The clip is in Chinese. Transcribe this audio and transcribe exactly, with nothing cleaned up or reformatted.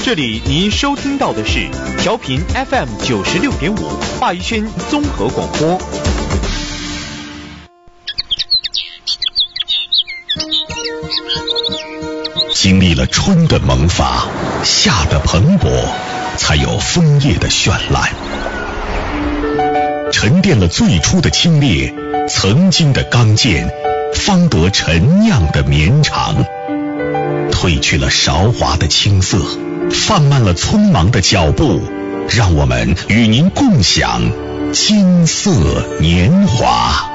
这里您收听到的是调频 F M 九十六点五华语轩综合广播。 经历了春的萌发，夏的蓬勃，才有枫叶的绚烂。沉淀了最初的清冽，曾经的刚健，方得陈酿的绵长。褪去了韶华的青涩，放慢了匆忙的脚步，让我们与您共享金色年华。